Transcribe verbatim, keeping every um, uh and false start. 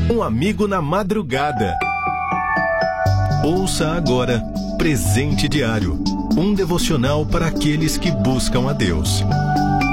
Um amigo na madrugada. Ouça agora Presente Diário, um devocional para aqueles que buscam a Deus.